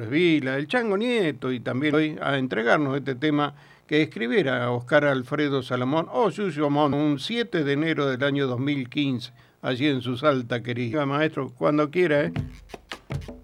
López Vila, el Chango Nieto, y también hoy a entregarnos este tema que escribiera Oscar Alfredo Salomón o Yuyo Mon, un 7 de enero del año 2015, allí en su Salta querida. Maestro, cuando quiera, ¿eh?